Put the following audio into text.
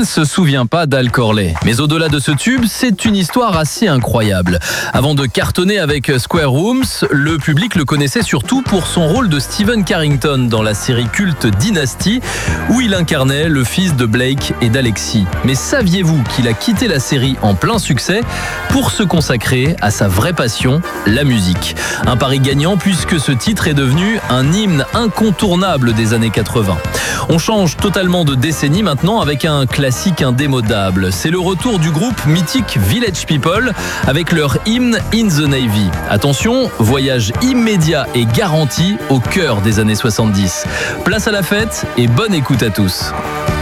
ne se souvient pas d'Al Corley? Mais au-delà de ce tube, c'est une histoire assez incroyable. Avant de cartonner avec Square Rooms, le public le connaissait surtout pour son rôle de Stephen Carrington dans la série culte Dynasty, où il incarnait le fils de Blake et d'Alexis. Mais saviez-vous qu'il a quitté la série en plein succès pour se consacrer à sa vraie passion, la musique? Un pari gagnant puisque ce titre est devenu un hymne incontournable des années 80. On change totalement de décennie maintenant avec un classique indémodable. C'est le retour du groupe mythique Village People avec leur hymne In the Navy. Attention, voyage immédiat et garanti au cœur des années 70. Place à la fête et bonne écoute à tous.